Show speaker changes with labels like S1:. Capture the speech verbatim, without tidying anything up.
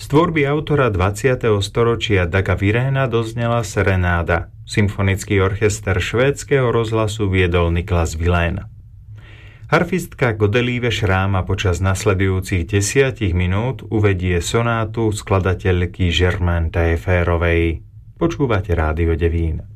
S1: Z tvorby autora dvadsiateho storočia Daga Viréna doznela Serenáda. Symfonický orchester švédskeho rozhlasu viedol Niklas Wilén. Harfistka Godelieve Schráma počas nasledujúcich desiatich minút uvedie sonátu skladateľky Germaine Tailleferovej. Počúvate Rádio Devín.